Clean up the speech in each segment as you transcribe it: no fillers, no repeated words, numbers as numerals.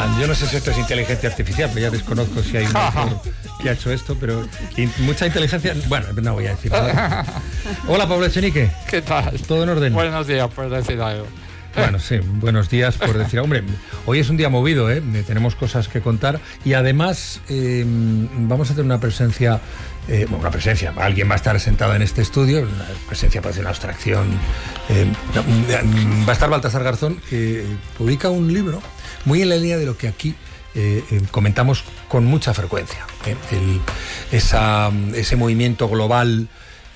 Yo no sé si esto es inteligencia artificial, pero ya desconozco si hay un autor que ha hecho esto, pero mucha inteligencia... Bueno, no voy a decir nada. Hola, Pablo Echenique. ¿Qué tal? ¿Todo en orden? Buenos días, por decir algo. Bueno, sí, buenos días por decir... Hombre, hoy es un día movido, ¿eh? Tenemos cosas que contar y además vamos a tener una presencia... alguien va a estar sentado en este estudio, una presencia parece una abstracción. Va a estar Baltasar Garzón, que publica un libro muy en la línea de lo que aquí comentamos con mucha frecuencia. Ese movimiento global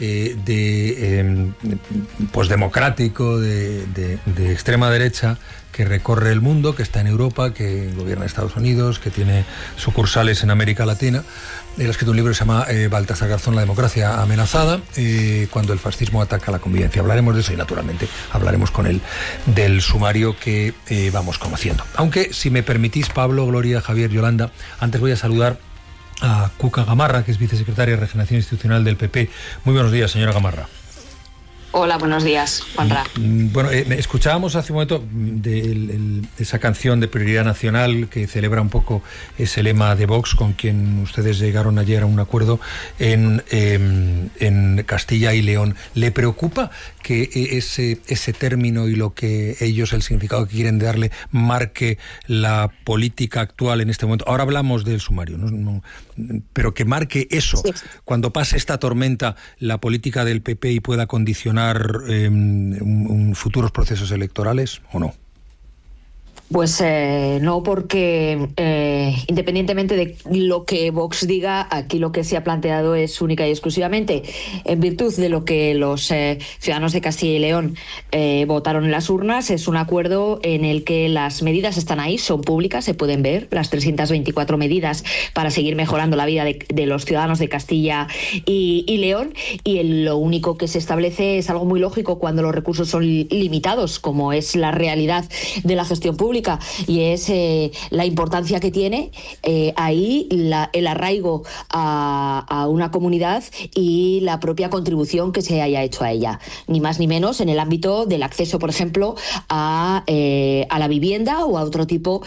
pues democrático, de extrema derecha, que recorre el mundo, que está en Europa, que gobierna Estados Unidos, que tiene sucursales en América Latina. Él ha escrito un libro que se llama Baltasar Garzón, La democracia amenazada, cuando el fascismo ataca la convivencia. Hablaremos de eso y, naturalmente, hablaremos con él del sumario que vamos conociendo. Aunque, si me permitís, Pablo, Gloria, Javier, Yolanda, antes voy a saludar a Cuca Gamarra, que es vicesecretaria de Regeneración Institucional del PP. Muy buenos días, señora Gamarra. Hola, buenos días, Juanra. Bueno, escuchábamos hace un momento de esa canción de Prioridad Nacional que celebra un poco ese lema de Vox, con quien ustedes llegaron ayer a un acuerdo en Castilla y León. ¿Le preocupa que ese término y lo que ellos, el significado que quieren darle, marque la política actual en este momento? Ahora hablamos del sumario, ¿no? Pero que marque eso, sí, cuando pase esta tormenta, la política del PP y pueda condicionar futuros procesos electorales, ¿o no? Pues no, porque independientemente de lo que Vox diga, aquí lo que se ha planteado es única y exclusivamente en virtud de lo que los ciudadanos de Castilla y León votaron en las urnas. Es un acuerdo en el que las medidas están ahí, son públicas, se pueden ver, las 324 medidas para seguir mejorando la vida de los ciudadanos de Castilla y León, y lo único que se establece es algo muy lógico cuando los recursos son limitados, como es la realidad de la gestión pública, y es la importancia que tiene ahí el arraigo a una comunidad y la propia contribución que se haya hecho a ella, ni más ni menos en el ámbito del acceso, por ejemplo, a la vivienda o a otro tipo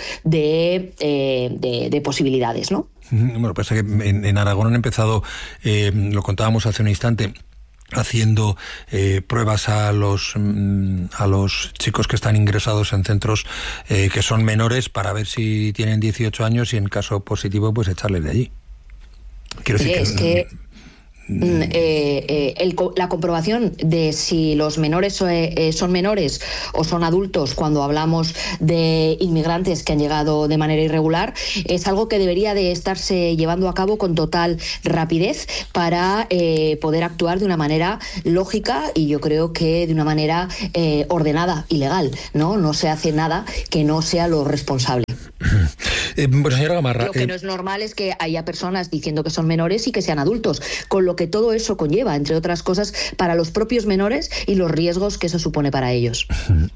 de posibilidades, ¿no? Bueno, pasa que en Aragón han empezado, lo contábamos hace un instante, haciendo pruebas a los chicos que están ingresados en centros que son menores, para ver si tienen 18 años y, en caso positivo, pues echarles de allí. Quiero decir la comprobación de si los menores son menores o son adultos cuando hablamos de inmigrantes que han llegado de manera irregular es algo que debería de estarse llevando a cabo con total rapidez para poder actuar de una manera lógica y yo creo que de una manera ordenada y legal, ¿no? No se hace nada que no sea lo responsable. Bueno, señora Gamarra, lo que no es normal es que haya personas diciendo que son menores y que sean adultos, con lo que todo eso conlleva, entre otras cosas, para los propios menores y los riesgos que eso supone para ellos.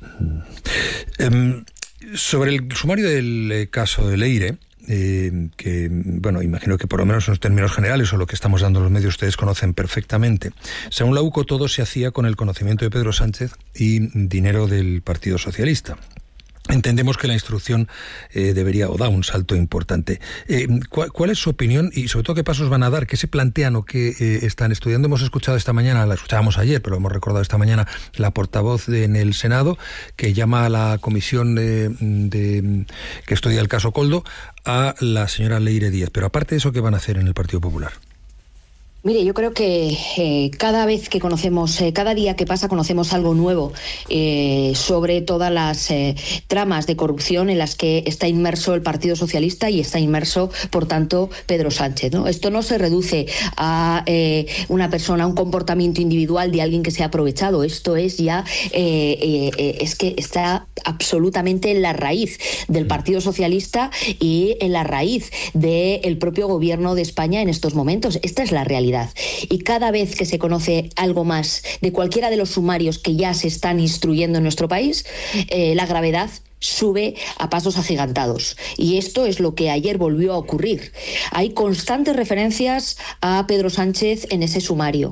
Sobre el sumario del caso de Leire, que, bueno, imagino que por lo menos en los términos generales o lo que estamos dando en los medios ustedes conocen perfectamente. Según la UCO, todo se hacía con el conocimiento de Pedro Sánchez y dinero del Partido Socialista. Entendemos que la instrucción debería o da un salto importante. ¿Cuál es su opinión y sobre todo qué pasos van a dar? ¿Qué se plantean o qué están estudiando? Hemos escuchado esta mañana, la escuchábamos ayer, pero hemos recordado esta mañana, la portavoz en el Senado que llama a la comisión que estudia el caso Koldo a la señora Leire Díaz. Pero aparte de eso, ¿qué van a hacer en el Partido Popular? Mire, yo creo que cada vez que conocemos, cada día que pasa conocemos algo nuevo sobre todas las tramas de corrupción en las que está inmerso el Partido Socialista y está inmerso, por tanto, Pedro Sánchez, ¿no? Esto no se reduce a una persona, a un comportamiento individual de alguien que se ha aprovechado. Esto es ya, es que está absolutamente en la raíz del Partido Socialista y en la raíz del propio gobierno de España en estos momentos. Esta es la realidad. Y cada vez que se conoce algo más de cualquiera de los sumarios que ya se están instruyendo en nuestro país, la gravedad sube a pasos agigantados. Y esto es lo que ayer volvió a ocurrir. Hay constantes referencias a Pedro Sánchez en ese sumario.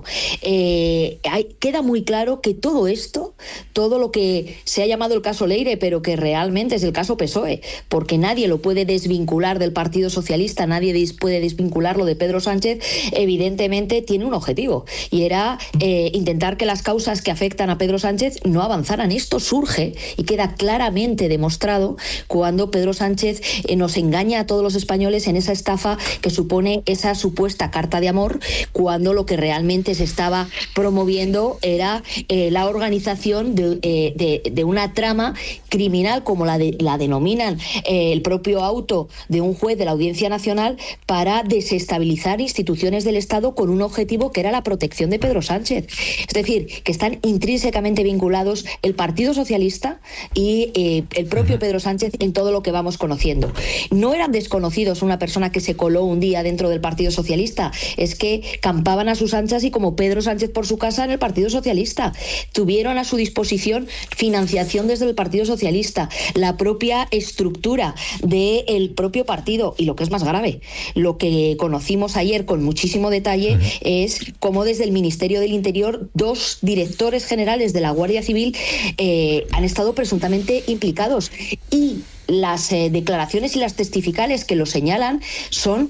Queda muy claro que todo esto, todo lo que se ha llamado el caso Leire, pero que realmente es el caso PSOE, porque nadie lo puede desvincular del Partido Socialista, nadie puede desvincularlo de Pedro Sánchez, evidentemente tiene un objetivo, y era intentar que las causas que afectan a Pedro Sánchez no avanzaran. Esto surge y queda claramente demostrado cuando Pedro Sánchez nos engaña a todos los españoles en esa estafa que supone esa supuesta carta de amor, cuando lo que realmente se estaba promoviendo era la organización de una trama criminal, como la denominan el propio auto de un juez de la Audiencia Nacional, para desestabilizar instituciones del Estado con un objetivo que era la protección de Pedro Sánchez. Es decir, que están intrínsecamente vinculados el Partido Socialista y el propio Pedro Sánchez en todo lo que vamos conociendo. No eran desconocidos una persona que se coló un día dentro del Partido Socialista, es que campaban a sus anchas, y como Pedro Sánchez por su casa en el Partido Socialista. Tuvieron a su disposición financiación desde el Partido Socialista, la propia estructura del propio partido, y lo que es más grave, lo que conocimos ayer con muchísimo detalle es cómo desde el Ministerio del Interior 2 directores generales de la Guardia Civil han estado presuntamente implicados, y las declaraciones y las testificales que lo señalan son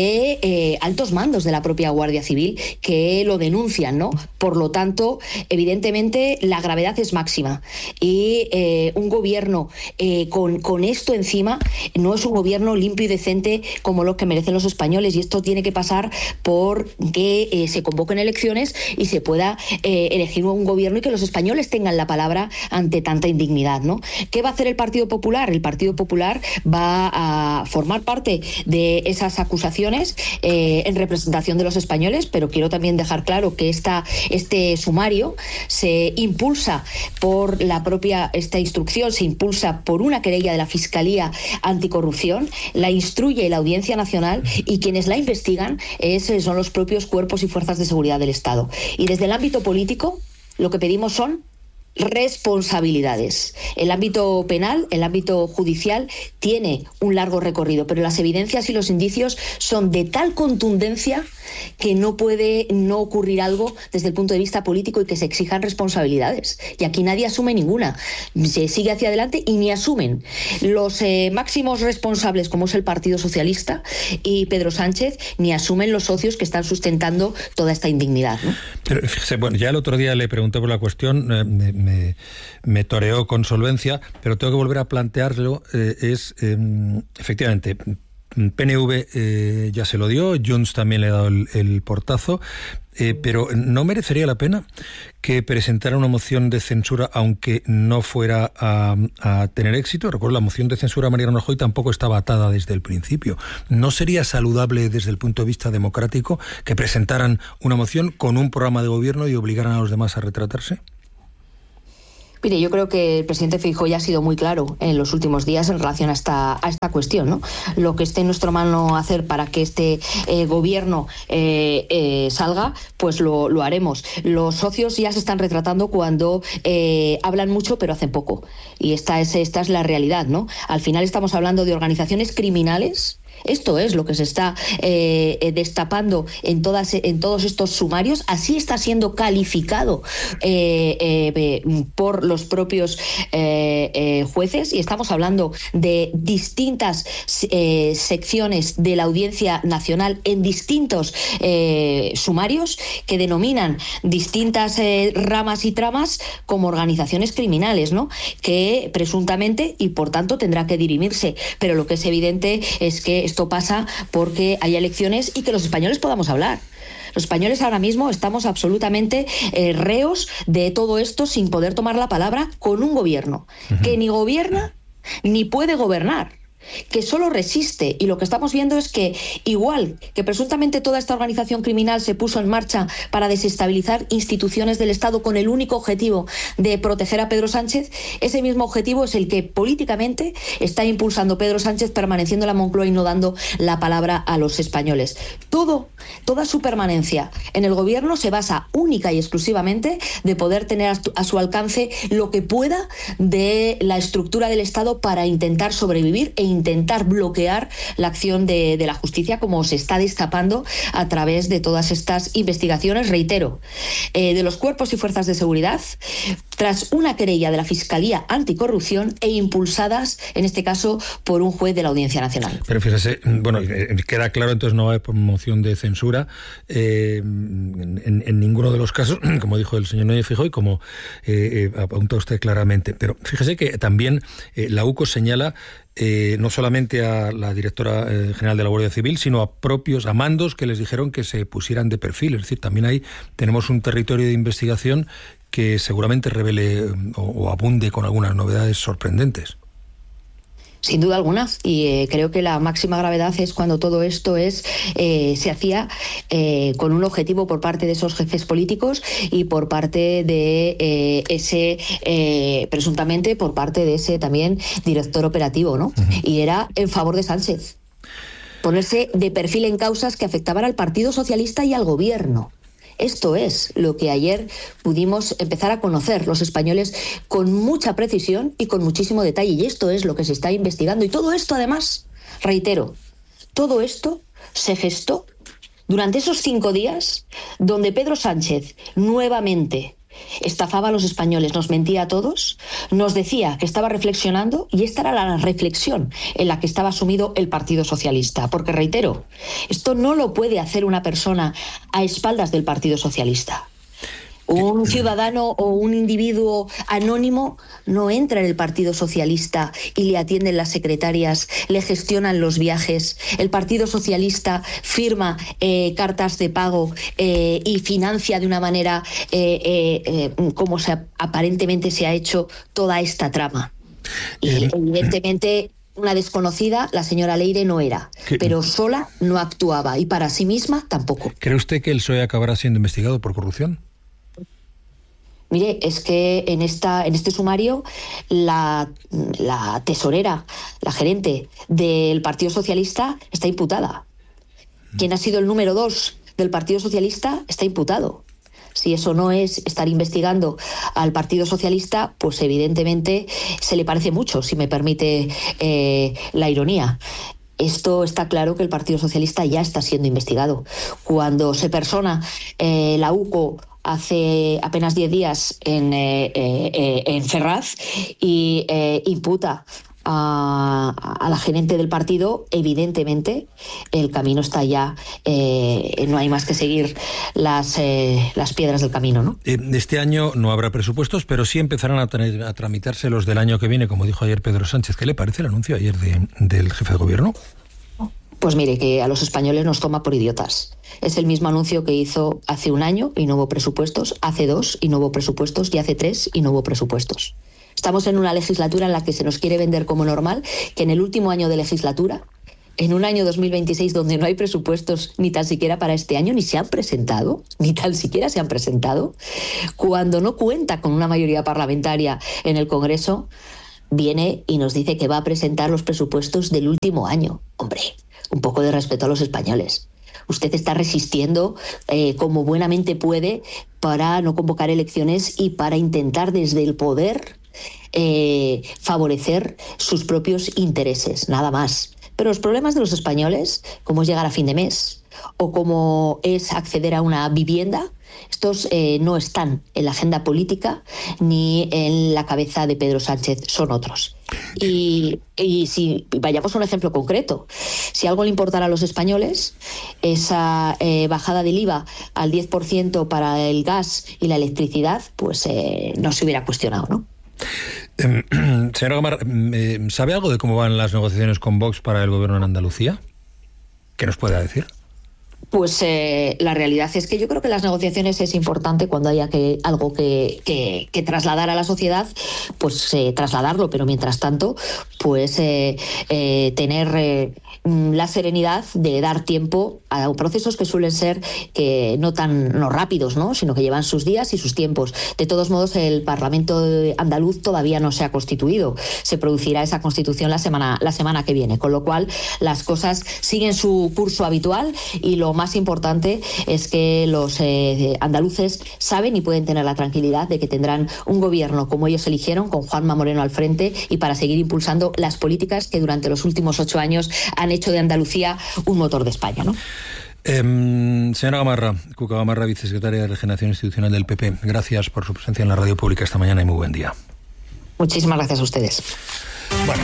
de altos mandos de la propia Guardia Civil que lo denuncian, ¿no? Por lo tanto, evidentemente, la gravedad es máxima, y un gobierno con esto encima no es un gobierno limpio y decente como lo que merecen los españoles, y esto tiene que pasar por que se convoquen elecciones y se pueda elegir un gobierno y que los españoles tengan la palabra ante tanta indignidad, ¿no? ¿Qué va a hacer el Partido Popular? El Partido Popular va a formar parte de esas acusaciones en representación de los españoles, pero quiero también dejar claro que este sumario se impulsa por esta instrucción se impulsa por una querella de la Fiscalía Anticorrupción, la instruye la Audiencia Nacional, y quienes la investigan son los propios cuerpos y fuerzas de seguridad del Estado. Y desde el ámbito político, lo que pedimos son responsabilidades. El ámbito penal, el ámbito judicial tiene un largo recorrido, pero las evidencias y los indicios son de tal contundencia que no puede no ocurrir algo desde el punto de vista político y que se exijan responsabilidades. Y aquí nadie asume ninguna. Se sigue hacia adelante y ni asumen. Los máximos responsables, como es el Partido Socialista y Pedro Sánchez, ni asumen los socios que están sustentando toda esta indignidad, ¿no? Pero fíjese, bueno, ya el otro día le pregunté por la cuestión, me toreó con solvencia, pero tengo que volver a plantearlo. Efectivamente, PNV ya se lo dio, Junts también le ha dado el portazo, pero ¿no merecería la pena que presentara una moción de censura aunque no fuera a tener éxito? Recuerdo, la moción de censura a Mariano Rajoy tampoco estaba atada desde el principio. ¿No sería saludable desde el punto de vista democrático que presentaran una moción con un programa de gobierno y obligaran a los demás a retratarse? Mire, yo creo que el presidente Feijóo ya ha sido muy claro en los últimos días en relación a esta cuestión, ¿no? Lo que esté en nuestra mano hacer para que este gobierno salga, pues lo haremos. Los socios ya se están retratando cuando hablan mucho pero hacen poco. Y esta es la realidad, ¿no? Al final estamos hablando de organizaciones criminales. Esto es lo que se está destapando en todos estos sumarios. Así está siendo calificado por los propios jueces, y estamos hablando de distintas secciones de la Audiencia Nacional en distintos sumarios que denominan distintas ramas y tramas como organizaciones criminales, ¿no? Que presuntamente, y por tanto tendrá que dirimirse, pero lo que es evidente es que esto pasa porque hay elecciones y que los españoles podamos hablar. Los españoles ahora mismo estamos absolutamente reos de todo esto, sin poder tomar la palabra, con un gobierno que ni gobierna ni puede gobernar. que solo resiste, y lo que estamos viendo es que igual que presuntamente toda esta organización criminal se puso en marcha para desestabilizar instituciones del Estado con el único objetivo de proteger a Pedro Sánchez, ese mismo objetivo es el que políticamente está impulsando Pedro Sánchez, permaneciendo en la Moncloa y no dando la palabra a los españoles. Toda su permanencia en el gobierno se basa única y exclusivamente de poder tener a su alcance lo que pueda de la estructura del Estado para intentar sobrevivir e intentar bloquear la acción de la justicia, como se está destapando a través de todas estas investigaciones, reitero, de los cuerpos y fuerzas de seguridad, tras una querella de la Fiscalía Anticorrupción e impulsadas, en este caso, por un juez de la Audiencia Nacional. Pero fíjese, bueno, queda claro, entonces no va a haber moción de censura en ninguno de los casos, como dijo el señor Núñez Feijóo y como apunta usted claramente. Pero fíjese que también la UCO señala no solamente a la directora general de la Guardia Civil, sino a mandos que les dijeron que se pusieran de perfil. Es decir, también ahí tenemos un territorio de investigación que seguramente revele o abunde con algunas novedades sorprendentes. Sin duda alguna, y creo que la máxima gravedad es cuando todo esto se hacía con un objetivo por parte de esos jefes políticos y por parte de presuntamente por parte de ese también director operativo, ¿no? Uh-huh. Y era en favor de Sánchez. Ponerse de perfil en causas que afectaban al Partido Socialista y al gobierno. Esto es lo que ayer pudimos empezar a conocer los españoles con mucha precisión y con muchísimo detalle. Y esto es lo que se está investigando. Y todo esto, además, reitero, todo esto se gestó durante esos 5 días donde Pedro Sánchez nuevamente estafaba a los españoles, nos mentía a todos, nos decía que estaba reflexionando, y esta era la reflexión en la que estaba sumido el Partido Socialista. Porque, reitero, esto no lo puede hacer una persona a espaldas del Partido Socialista. Un ciudadano o un individuo anónimo no entra en el Partido Socialista y le atienden las secretarias, le gestionan los viajes. El Partido Socialista firma cartas de pago y financia de una manera como aparentemente se ha hecho toda esta trama. Y evidentemente una desconocida, la señora Leire no era, pero sola no actuaba y para sí misma tampoco. ¿Cree usted que el PSOE acabará siendo investigado por corrupción? Mire, es que en este sumario la tesorera, la gerente del Partido Socialista está imputada. Quien ha sido el número 2 del Partido Socialista está imputado. Si eso no es estar investigando al Partido Socialista, pues evidentemente se le parece mucho, si me permite la ironía. Esto está claro que el Partido Socialista ya está siendo investigado. Cuando se persona la UCO hace apenas 10 días en Ferraz y imputa a la gerente del partido, evidentemente el camino está ya, no hay más que seguir las piedras del camino, ¿no? Este año no habrá presupuestos, pero sí empezarán a tramitarse los del año que viene, como dijo ayer Pedro Sánchez. ¿Qué le parece el anuncio ayer del jefe de gobierno? Pues mire, que a los españoles nos toma por idiotas. Es el mismo anuncio que hizo hace 1 año y no hubo presupuestos, hace 2 y no hubo presupuestos, y hace 3 y no hubo presupuestos. Estamos en una legislatura en la que se nos quiere vender como normal que en el último año de legislatura, en un año 2026 donde no hay presupuestos ni tan siquiera para este año, ni tan siquiera se han presentado, cuando no cuenta con una mayoría parlamentaria en el Congreso, viene y nos dice que va a presentar los presupuestos del último año. Hombre, un poco de respeto a los españoles. Usted está resistiendo como buenamente puede para no convocar elecciones y para intentar desde el poder favorecer sus propios intereses, nada más. Pero los problemas de los españoles, como es llegar a fin de mes o como es acceder a una vivienda, estos no están en la agenda política ni en la cabeza de Pedro Sánchez, son otros. Y si vayamos a un ejemplo concreto, si algo le importara a los españoles, esa bajada del IVA al 10% para el gas y la electricidad, pues no se hubiera cuestionado, ¿no? Señora Gomar, ¿sabe algo de cómo van las negociaciones con Vox para el gobierno en Andalucía? ¿Qué nos puede decir? Pues la realidad es que yo creo que las negociaciones es importante cuando haya algo que trasladar a la sociedad, pues trasladarlo, pero mientras tanto, pues tener la serenidad de dar tiempo a procesos que suelen ser no rápidos, ¿no?, sino que llevan sus días y sus tiempos. De todos modos, el Parlamento andaluz todavía no se ha constituido. Se producirá esa constitución la semana que viene, con lo cual las cosas siguen su curso habitual, y lo más importante es que los andaluces saben y pueden tener la tranquilidad de que tendrán un gobierno como ellos eligieron, con Juanma Moreno al frente, y para seguir impulsando las políticas que durante los últimos 8 años han hecho de Andalucía un motor de España, ¿no? Señora Gamarra, Cuca Gamarra, vicesecretaria de Regeneración Institucional del PP, gracias por su presencia en la radio pública esta mañana y muy buen día. Muchísimas gracias a ustedes. Bueno,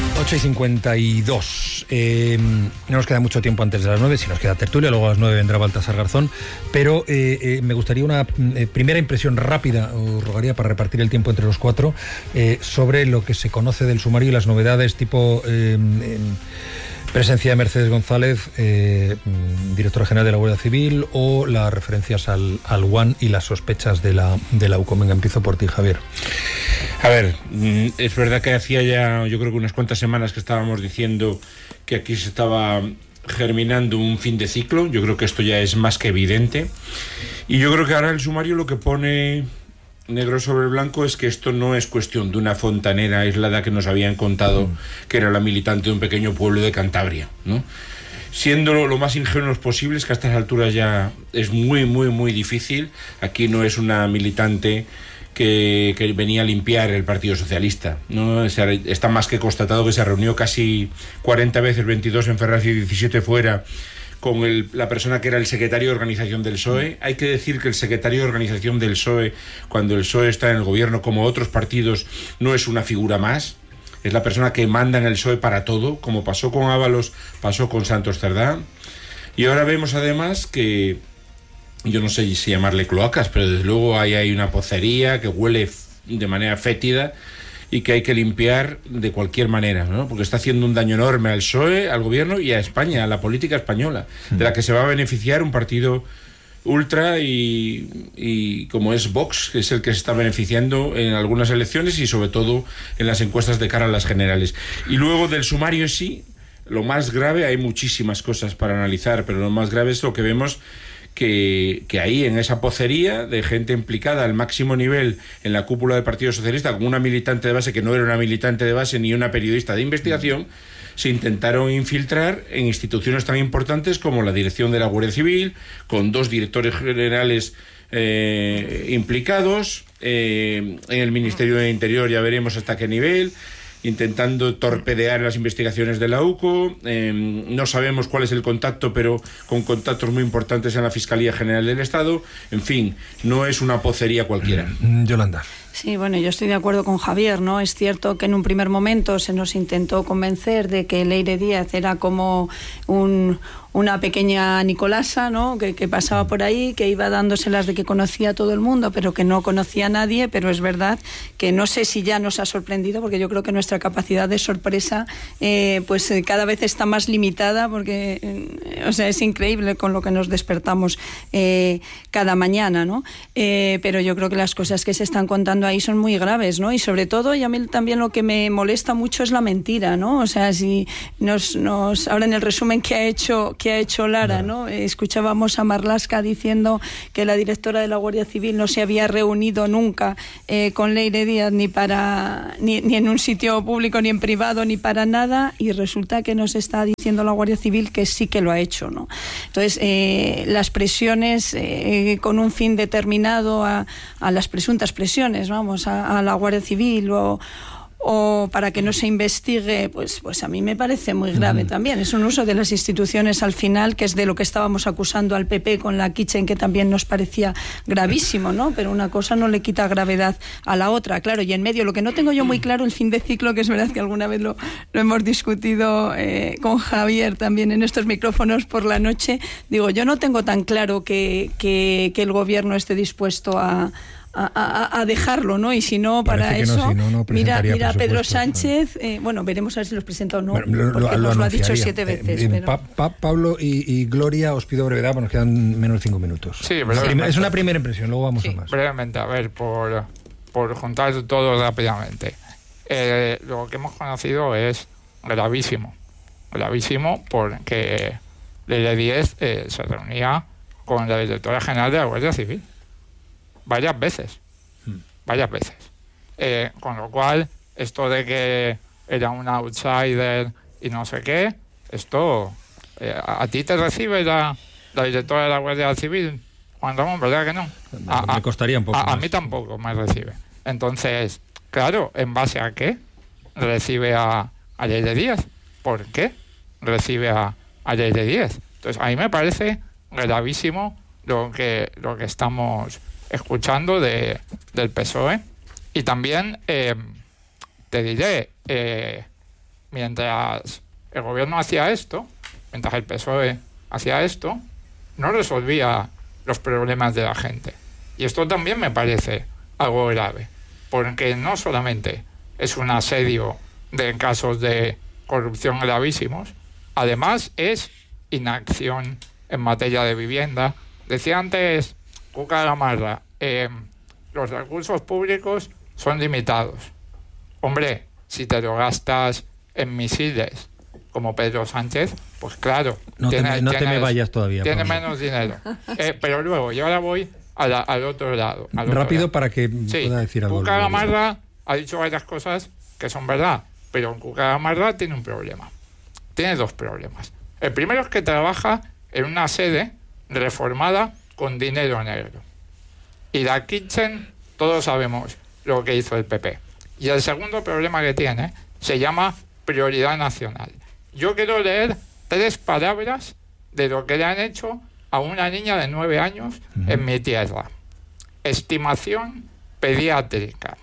8:52. No nos queda mucho tiempo antes de las 9, si nos queda tertulia, luego a las 9 vendrá Baltasar Garzón, pero me gustaría una primera impresión rápida, os rogaría para repartir el tiempo entre los cuatro, sobre lo que se conoce del sumario y las novedades tipo... presencia de Mercedes González, directora general de la Guardia Civil, o las referencias al UAN y las sospechas de la UCO. Venga, empiezo por ti, Javier. A ver, es verdad que hacía ya, yo creo que unas cuantas semanas que estábamos diciendo que aquí se estaba germinando un fin de ciclo. Yo creo que esto ya es más que evidente. Y yo creo que ahora el sumario lo que pone negro sobre blanco es que esto no es cuestión de una fontanera aislada que nos habían contado que era la militante de un pequeño pueblo de Cantabria, ¿no? Siendo lo más ingenuos posibles, que a estas alturas ya es muy, muy, muy difícil. Aquí no es una militante que venía a limpiar el Partido Socialista, ¿no? Está más que constatado que se reunió casi 40 veces, 22 en Ferraz y 17 fuera, con la persona que era el secretario de organización del PSOE. Hay que decir que el secretario de organización del PSOE, cuando el PSOE está en el gobierno, como otros partidos, no es una figura más. Es la persona que manda en el PSOE para todo, como pasó con Ábalos, pasó con Santos Cerdá. Y ahora vemos además que, yo no sé si llamarle cloacas, pero desde luego hay una pocería que huele de manera fétida y que hay que limpiar de cualquier manera, ¿no? Porque está haciendo un daño enorme al PSOE, al gobierno y a España, a la política española, de la que se va a beneficiar un partido ultra y como es Vox, que es el que se está beneficiando en algunas elecciones y sobre todo en las encuestas de cara a las generales. Y luego del sumario sí, lo más grave, hay muchísimas cosas para analizar, pero lo más grave es lo que vemos que ahí en esa pocería de gente implicada al máximo nivel en la cúpula del Partido Socialista, como una militante de base que no era una militante de base ni una periodista de investigación, se intentaron infiltrar en instituciones tan importantes como la dirección de la Guardia Civil, con 2 directores generales implicados, en el Ministerio del Interior ya veremos hasta qué nivel, intentando torpedear las investigaciones de la UCO. No sabemos cuál es el contacto, pero con contactos muy importantes en la Fiscalía General del Estado. En fin, no es una pocería cualquiera. Yolanda. Sí, bueno, yo estoy de acuerdo con Javier, ¿no? Es cierto que en un primer momento se nos intentó convencer de que Leire Díaz era como una pequeña Nicolasa, ¿no? Que pasaba por ahí, que iba dándoselas de que conocía a todo el mundo, pero que no conocía a nadie. Pero es verdad que no sé si ya nos ha sorprendido, porque yo creo que nuestra capacidad de sorpresa pues cada vez está más limitada, porque o sea, es increíble con lo que nos despertamos cada mañana, ¿no? Pero yo creo que las cosas que se están contando ahí son muy graves, ¿no? Y sobre todo, y a mí también lo que me molesta mucho es la mentira, ¿no? O sea, si ahora en el resumen que ha hecho Lara, ¿no? Escuchábamos a Marlaska diciendo que la directora de la Guardia Civil no se había reunido nunca con Leire Díaz ni en un sitio público, ni en privado, ni para nada, y resulta que nos está diciendo la Guardia Civil que sí que lo ha hecho, ¿no? Entonces, las presiones con un fin determinado a las presuntas presiones, vamos, a la Guardia Civil o para que no se investigue, pues a mí me parece muy grave también. Es un uso de las instituciones al final, que es de lo que estábamos acusando al PP con la Kitchen, que también nos parecía gravísimo, ¿no? Pero una cosa no le quita gravedad a la otra, claro. Y en medio, lo que no tengo yo muy claro, el fin de ciclo, que es verdad que alguna vez lo hemos discutido con Javier también en estos micrófonos por la noche, digo, yo no tengo tan claro que el gobierno esté dispuesto a a dejarlo, ¿no? Y si no, para eso, mira a Pedro Sánchez, bueno, veremos a ver si los presenta o no, porque nos lo ha dicho 7 veces. Pablo y Gloria, os pido brevedad, nos quedan menos de 5 minutos. Sí, brevemente. Es una primera impresión, luego vamos a más. Brevemente, a ver, por juntar todo rápidamente. Lo que hemos conocido es gravísimo porque Leire Díez se reunía con la directora general de la Guardia Civil varias veces. Con lo cual, esto de que era un outsider y no sé qué, esto a ti te recibe la directora de la Guardia Civil, Juan Ramón, ¿verdad que no? Me costaría un poco a mí tampoco me recibe. Entonces, claro, ¿en base a qué recibe a Leire Díez? ¿Por qué recibe a Leire Díez? Entonces, a mí me parece gravísimo lo que estamos escuchando del PSOE. Y también te diré, mientras el gobierno hacía esto, mientras el PSOE hacía esto, no resolvía los problemas de la gente. Y esto también me parece algo grave, porque no solamente es un asedio de casos de corrupción gravísimos, además es inacción en materia de vivienda. Decía antes Cuca Gamarra, los recursos públicos son limitados. Hombre, si te lo gastas en misiles como Pedro Sánchez, pues claro, no te me vayas todavía. Tiene menos dinero. Pero luego, yo ahora voy al otro lado. Rápido para que pueda decir algo. Cuca Gamarra ha dicho varias cosas que son verdad, pero Cuca Gamarra tiene un problema. Tiene 2 problemas. El primero es que trabaja en una sede reformada con dinero negro. Y la Kitchen, todos sabemos lo que hizo el PP. Y el segundo problema que tiene se llama prioridad nacional. Yo quiero leer 3 palabras de lo que le han hecho a una niña de 9 años en mi tierra. Estimación pediátrica,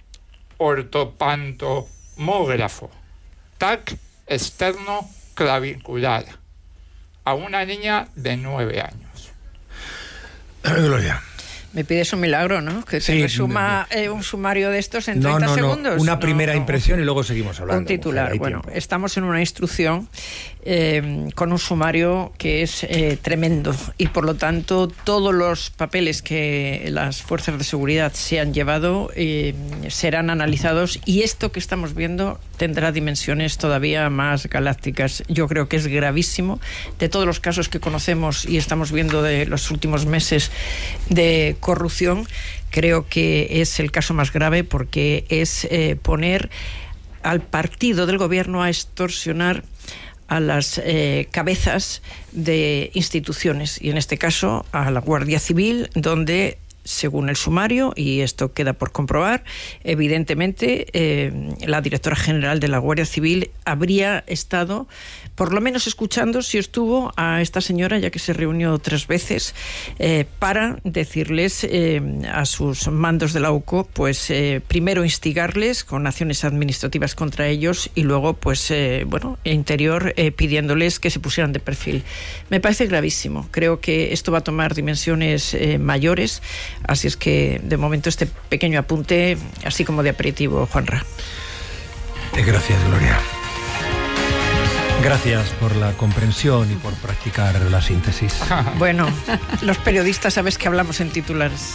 ortopantomógrafo, TAC externo clavicular, a una niña de 9 años. Gloria. Me pides un milagro, ¿no? Que se resuma un sumario de estos en 30 segundos. Una primera impresión y luego seguimos hablando. Un titular. Bueno, estamos en una instrucción con un sumario que es tremendo y por lo tanto todos los papeles que las fuerzas de seguridad se han llevado serán analizados y esto que estamos viendo tendrá dimensiones todavía más galácticas. Yo creo que es gravísimo. De todos los casos que conocemos y estamos viendo de los últimos meses de corrupción, creo que es el caso más grave porque es poner al partido del gobierno a extorsionar a las cabezas de instituciones y en este caso a la Guardia Civil, donde según el sumario, y esto queda por comprobar, evidentemente la directora general de la Guardia Civil habría estado, por lo menos escuchando, si estuvo a esta señora, ya que se reunió 3 veces, para decirles a sus mandos de la UCO, pues primero instigarles con acciones administrativas contra ellos y luego, pues, Interior pidiéndoles que se pusieran de perfil. Me parece gravísimo. Creo que esto va a tomar dimensiones mayores. Así es que, de momento, este pequeño apunte, así como de aperitivo, Juanra. Gracias, Gloria. Gracias por la comprensión y por practicar la síntesis. Bueno, los periodistas sabes que hablamos en titulares.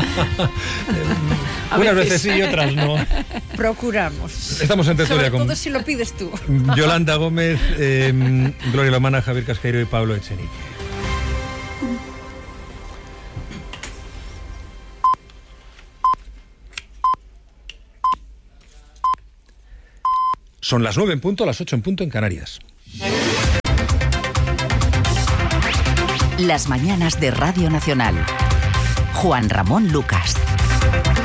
Unas veces sí y otras no. Procuramos. Estamos en tertulia con... todo si lo pides tú. Yolanda Gómez, Gloria Lomana, Javier Casqueiro y Pablo Echenique. Son las 9 en punto, las 8 en punto en Canarias. Las mañanas de Radio Nacional. Juan Ramón Lucas.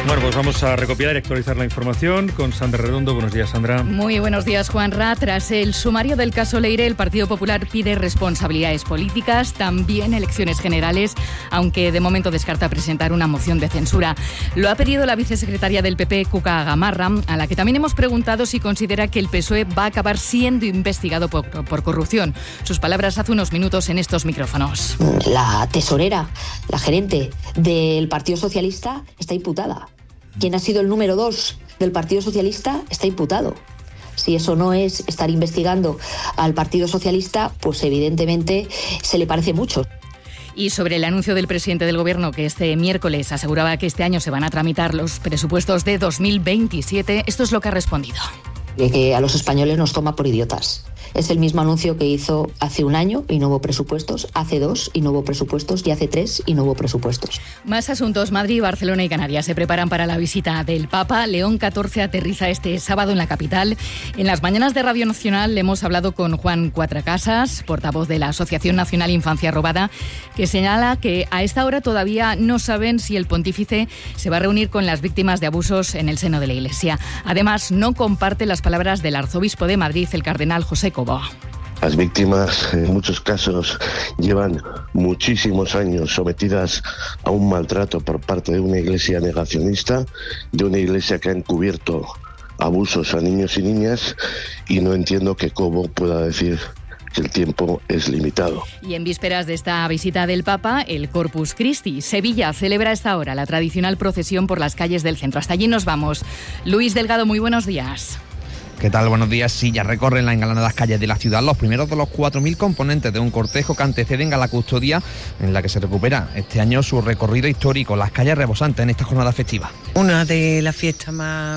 Bueno, pues vamos a recopilar y actualizar la información con Sandra Redondo. Buenos días, Sandra. Muy buenos días, Juanra. Tras el sumario del caso Leire, el Partido Popular pide responsabilidades políticas, también elecciones generales, aunque de momento descarta presentar una moción de censura. Lo ha pedido la vicesecretaria del PP, Cuca Gamarra, a la que también hemos preguntado si considera que el PSOE va a acabar siendo investigado por corrupción. Sus palabras hace unos minutos en estos micrófonos. La tesorera, la gerente del Partido Socialista está imputada. Quien ha sido el número 2 del Partido Socialista está imputado. Si eso no es estar investigando al Partido Socialista, pues evidentemente se le parece mucho. Y sobre el anuncio del presidente del Gobierno que este miércoles aseguraba que este año se van a tramitar los presupuestos de 2027, esto es lo que ha respondido. Que a los españoles nos toma por idiotas. Es el mismo anuncio que hizo hace un año y no hubo presupuestos, hace 2 y no hubo presupuestos y hace 3 y no hubo presupuestos. Más asuntos. Madrid, Barcelona y Canarias se preparan para la visita del Papa. León XIV aterriza este sábado en la capital. En las mañanas de Radio Nacional hemos hablado con Juan Cuatracasas, portavoz de la Asociación Nacional Infancia Robada, que señala que a esta hora todavía no saben si el pontífice se va a reunir con las víctimas de abusos en el seno de la Iglesia. Además, no comparte las palabras del arzobispo de Madrid, el cardenal José Cobo. Las víctimas en muchos casos llevan muchísimos años sometidas a un maltrato por parte de una iglesia negacionista, de una iglesia que ha encubierto abusos a niños y niñas, y no entiendo que Cobo pueda decir que el tiempo es limitado. Y en vísperas de esta visita del Papa, el Corpus Christi. Sevilla celebra a esta hora la tradicional procesión por las calles del centro. Hasta allí nos vamos. Luis Delgado, muy buenos días. ¿Qué tal? Buenos días. Sí, ya recorren las engalanadas calles de la ciudad los primeros de los 4.000 componentes de un cortejo que anteceden a la custodia en la que se recupera este año su recorrido histórico, las calles rebosantes en esta jornada festiva. Una de las fiestas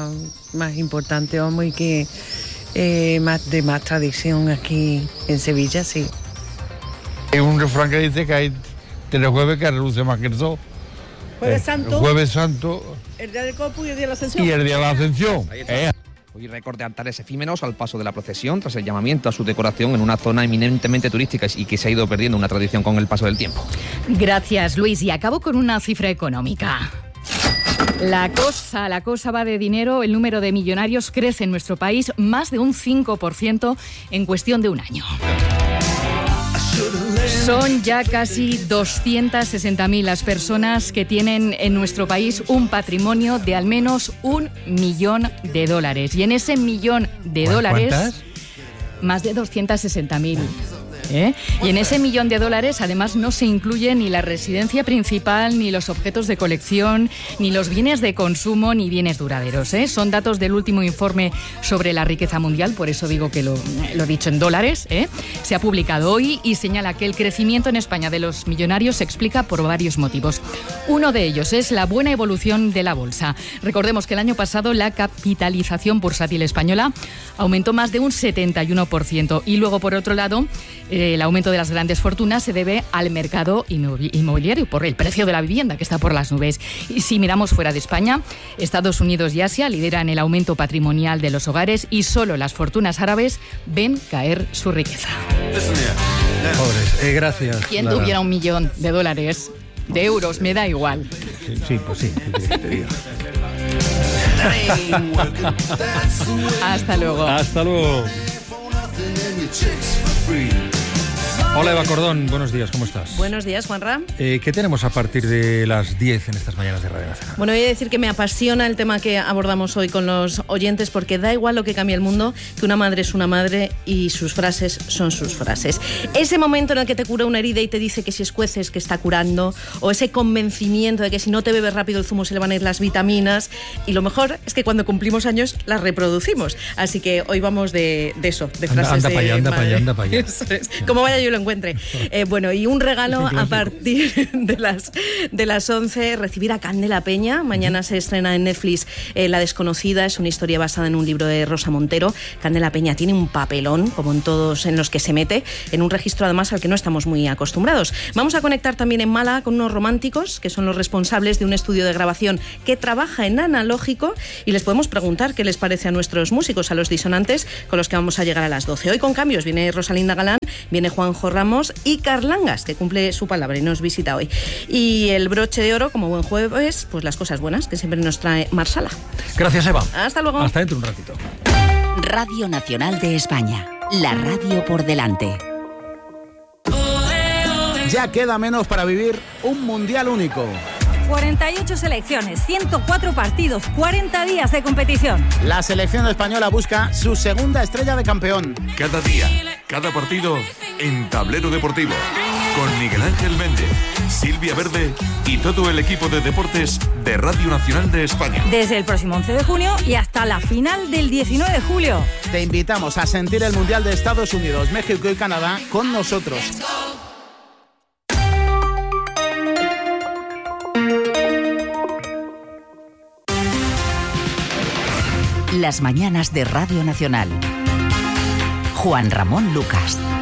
más importantes, vamos, y que más tradición aquí en Sevilla, sí. Hay un refrán que dice que hay 3 jueves que reluce más que el sol. Jueves Santo. El Jueves Santo. El día del Corpus y el día de la Ascensión. Y el día de la Ascensión. Hoy récord de altares efímeros al paso de la procesión tras el llamamiento a su decoración en una zona eminentemente turística y que se ha ido perdiendo una tradición con el paso del tiempo. Gracias, Luis. Y acabo con una cifra económica. La cosa va de dinero. El número de millonarios crece en nuestro país más de un 5% en cuestión de un año. Son ya casi 260.000 las personas que tienen en nuestro país un patrimonio de al menos $1 millón. Y en ese $1 millón, ¿cuántas? más de 260.000. Y en ese $1 millón, además, no se incluye ni la residencia principal, ni los objetos de colección, ni los bienes de consumo, ni bienes duraderos. Son datos del último informe sobre la riqueza mundial, por eso digo que lo he dicho en dólares. Se ha publicado hoy y señala que el crecimiento en España de los millonarios se explica por varios motivos. Uno de ellos es la buena evolución de la bolsa. Recordemos que el año pasado la capitalización bursátil española aumentó más de un 71%. Y luego, por otro lado, el aumento de las grandes fortunas se debe al mercado inmobiliario, por el precio de la vivienda que está por las nubes. Y si miramos fuera de España, Estados Unidos y Asia lideran el aumento patrimonial de los hogares y solo las fortunas árabes ven caer su riqueza. Pobres, gracias. ¿Quién Clara. tuviera $1 millón, de euros? Me da igual. Sí, pues sí. Hasta luego. Hasta luego. Hola Eva Cordón, buenos días, ¿cómo estás? Buenos días, Juanra. ¿Qué tenemos a partir de las 10 en estas mañanas de Radio Nacional? Bueno, voy a decir que me apasiona el tema que abordamos hoy con los oyentes, porque da igual lo que cambie el mundo, que una madre es una madre y sus frases son sus frases. Ese momento en el que te cura una herida y te dice que si escueces que está curando, o ese convencimiento de que si no te bebes rápido el zumo se le van a ir las vitaminas, y lo mejor es que cuando cumplimos años las reproducimos. Así que hoy vamos de eso, de frases anda para allá. Eso es. Como vaya yo lo encuentre. Bueno, y un regalo a partir de las 11, recibir a Candela Peña. Mañana se estrena en Netflix La Desconocida. Es una historia basada en un libro de Rosa Montero. Candela Peña tiene un papelón, como en todos en los que se mete, en un registro además al que no estamos muy acostumbrados. Vamos a conectar también en Málaga con unos románticos que son los responsables de un estudio de grabación que trabaja en analógico, y les podemos preguntar qué les parece a nuestros músicos, a los disonantes, con los que vamos a llegar a las 12. Hoy con cambios, viene Rosalinda Galán, viene Juanjo Sergio Ramos, y Carlangas, que cumple su palabra y nos visita hoy. Y el broche de oro, como buen jueves, pues las cosas buenas que siempre nos trae Marsala. Gracias, Eva. Hasta luego. Hasta dentro de un ratito. Radio Nacional de España. La radio por delante. Ya queda menos para vivir un mundial único. 48 selecciones, 104 partidos, 40 días de competición. La selección española busca su segunda estrella de campeón. Cada día, cada partido en Tablero Deportivo. Con Miguel Ángel Méndez, Silvia Verde y todo el equipo de deportes de Radio Nacional de España. Desde el próximo 11 de junio y hasta la final del 19 de julio. Te invitamos a sentir el Mundial de Estados Unidos, México y Canadá con nosotros. Las mañanas de Radio Nacional. Juan Ramón Lucas.